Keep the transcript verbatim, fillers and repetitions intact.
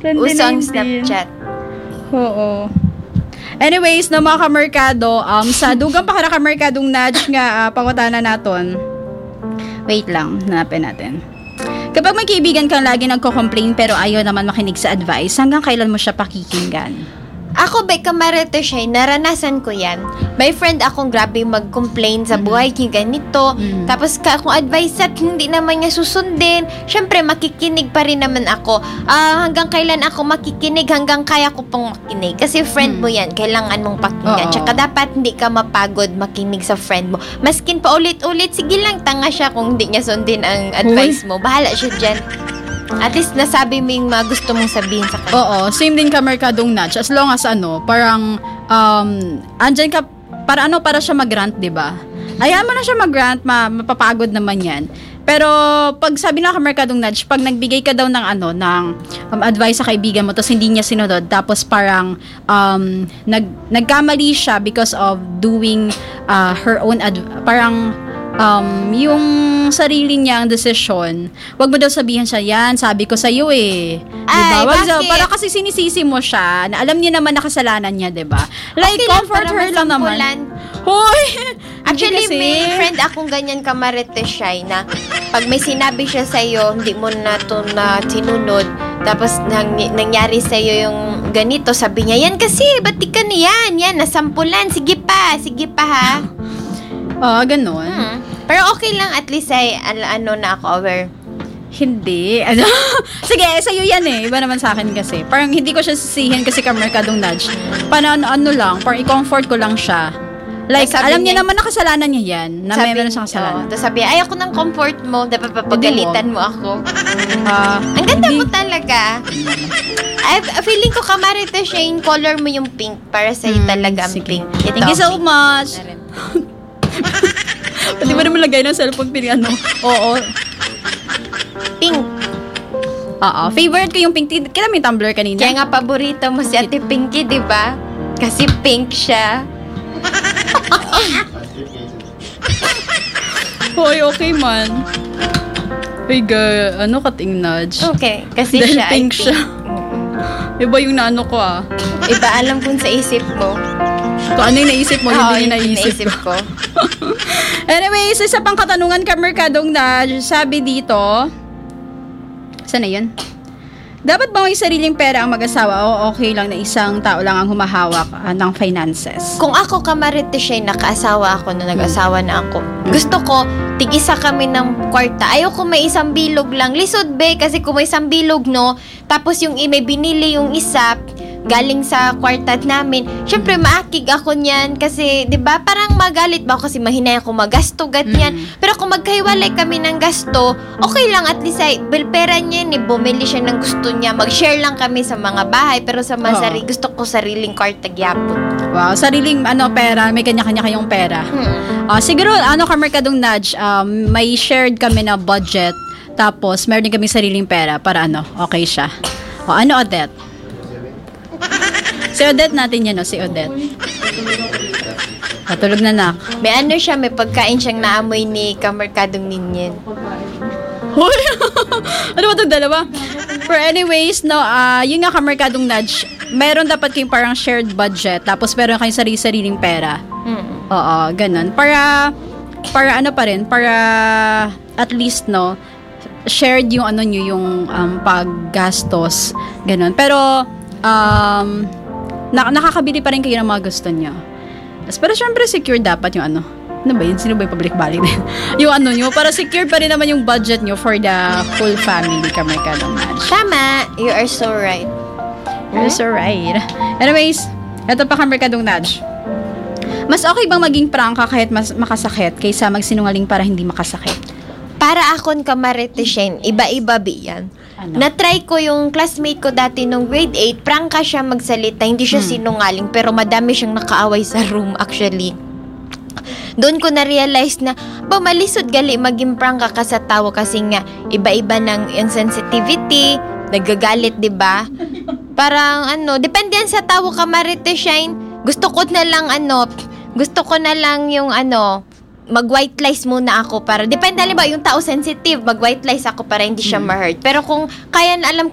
Uso ang Snapchat. Oo. Anyways, no mga kamerkado, um, sa dugang pa ka kamerkadong nudge nga uh, pangutana naton. Wait lang, hanapin natin. Kapag may kaibigan kang lagi nagko-complain pero ayaw naman makinig sa advice, hanggang kailan mo siya pakikinggan? Ako, be, kamarito siya, naranasan ko yan. May friend akong grabe mag-complain sa buhay niya ganito. Mm-hmm. Tapos, ka, kung advice at hindi naman niya susundin, syempre, makikinig pa rin naman ako. Uh, hanggang kailan ako makikinig, hanggang kaya ko pang makinig. Kasi friend mm-hmm. mo yan, kailangan mong pakinggan. Oo. Tsaka dapat hindi ka mapagod makinig sa friend mo. Maskin pa ulit-ulit, sige lang, tanga siya kung hindi niya sundin ang advice mo. Bahala siya dyan. At least nasabi mo yung mga gusto mong sabihin sa kanya. Oo, same din ka merkadong nudge. As long as ano, parang um, andyan ka, para ano, para siya mag-grant, diba? Ayaw mo na siya mag-grant, ma- mapapagod naman yan. Pero pag sabi na ka merkadong nudge, pag nagbigay ka daw ng ano, ng um, advice sa kaibigan mo, tapos hindi niya sinunod, tapos parang um, nag, nagkamali siya because of doing uh, her own, ad- parang um, yung sarili niyang decision, wag mo daw sabihin siya, yan, sabi ko sa'yo eh. Diba? Ay, wag daw, bakit? para kasi sinisisi mo siya, na alam niya naman na kasalanan niya, diba? Like, okay comfort lang, her lang naman. Hoy! Actually, kasi, may friend akong ganyan kamarete siya na pag may sinabi siya sa'yo, hindi mo na ito na sinunod, tapos nang, nangyari sa'yo yung ganito, sabi niya, yan kasi, ba't di ka na yan? Yan, nasampulan, sige pa, sige pa ha. Ah, uh, ganun. Hmm. Pero okay lang, at least ay ano, ano na ako aware. Hindi. Ano? Sige, sa'yo yan eh. Iba naman sa akin kasi. Parang hindi ko siya sisihin kasi kamerkadong nudge. Parang ano, ano lang, parang i-comfort ko lang siya. Like, alam niya, niya naman na kasalanan niya yan. Na may meron siyang kasalanan. Oh, tapos sabi, ayaw ko ng comfort mo. Dapat papagalitan mo ako. Uh, Ang ganda hindi. mo talaga. I, feeling ko kamarito siya yung color mo yung pink. Para sa'yo hmm, talaga ang sige. Pink. Ito, thank you so pink. Much. Pwede ba naman lagay ng cellphone pin ano? Oo. Pink. Oo. Favorite ko yung pink. Kailan may tumbler kanina? Kaya nga paborito mo si Ate Pinky, di ba? Kasi pink siya. Hoy, okay man. Ay, ga, ano kating nudge? Okay. Kasi dahil siya pink ay pink. siya. Iba yung naano ko ah. Iba alam kung sa isip mo. So, ano yung naisip mo? Oo, hindi yung naisip, naisip ko. Anyways, isa pang katanungan ka, merkadong nudge. Sabi dito, saan na yun? Dapat ba may sariling pera ang mag-asawa o okay lang na isang tao lang ang humahawak uh, ng finances? Kung ako kamarite siya, nakaasawa ako na nag-asawa na ako. Gusto ko, tig-isa kami ng kwarta. Ayoko may isang bilog lang. Lisod be, kasi kung may isang bilog, no, tapos yung may binili yung isa, galing sa kwarta namin, syempre maakig ako niyan kasi, di ba, parang magalit ba ako kasi mahinay ako magasto, ganyan. Mm. Pero kung magkahiwalay kami ng gasto, okay lang, at least ay, pera niya, ni bumili siya ng gusto niya, mag-share lang kami sa mga bahay, pero sa mga oh. sarili, gusto ko sariling kwarta gyapon. Wow, sariling ano pera, may kanya-kanya kayong pera. Hmm. Uh, siguro, ano ka merkadong nudge, um, may shared kami na budget, tapos meron din kami sariling pera para ano, okay siya. O, ano, Odette? Si Odette natin yan, no? Si Odette. Patulog na nak. May ano siya, may pagkain siyang naamoy ni kamerkadong ninyan. Hoy! Ano ba itong dalawa? For anyways, no, uh, yun nga kamerkadong nudge, meron dapat kayong parang shared budget, tapos meron kayong sarili-sariling pera. Hmm. Oo, ganun. Para, para ano pa rin, para at least, no, shared yung ano nyo, yung um, paggastos. Ganun. Pero, um, na- nakakabili pa rin kayo ng mga gusto nyo. Pero syempre secure dapat yung ano. Ano ba yun? Sino ba yung public bali? Yung ano nyo, para secure pa rin naman yung budget nyo for the whole family, kamerkadong nudge. Tama! You are so right. You're so right. Anyways, eto pa kamerkadong nudge. Mas okay bang maging prangka kahit mas makasakit kaysa magsinungaling para hindi makasakit? Para akon kamarete siya, iba-iba biyan. Ano? Na-try ko yung classmate ko dati nung grade eight, prangka siya magsalita, hindi siya hmm. sinungaling, pero madami siyang nakaaway sa room actually. Doon ko na-realize na, ba, malisod gali maging prangka ka sa tao kasi nga, iba-iba ng yung sensitivity, nagagalit, diba? Parang, ano, depende yan sa tao ka, Marite Shine. Gusto ko na lang, ano, gusto ko na lang yung, ano, mag-white lies muna ako para, depende, alam ba, yung tao sensitive, mag-white lies ako para hindi siya ma-hurt. Pero kung kaya na alam